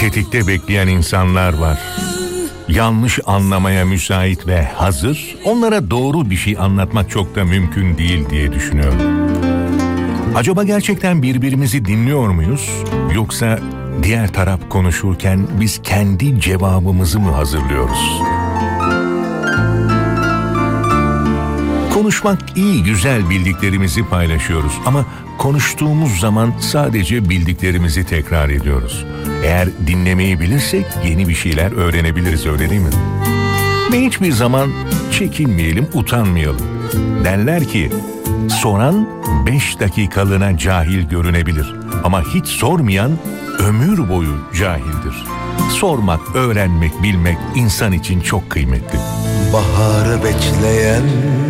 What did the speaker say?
tetikte bekleyen insanlar var. Yanlış anlamaya müsait ve hazır, onlara doğru bir şey anlatmak çok da mümkün değil diye düşünüyorum. Acaba gerçekten birbirimizi dinliyor muyuz? Yoksa diğer taraf konuşurken biz kendi cevabımızı mı hazırlıyoruz? Konuşmak iyi, güzel, bildiklerimizi paylaşıyoruz ama konuştuğumuz zaman sadece bildiklerimizi tekrar ediyoruz. Eğer dinlemeyi bilirsek yeni bir şeyler öğrenebiliriz, öyle değil mi? Ve hiçbir zaman çekinmeyelim, utanmayalım. Derler ki, soran 5 dakikalığına cahil görünebilir ama hiç sormayan ömür boyu cahildir. Sormak, öğrenmek, bilmek insan için çok kıymetli. Baharı bekleyen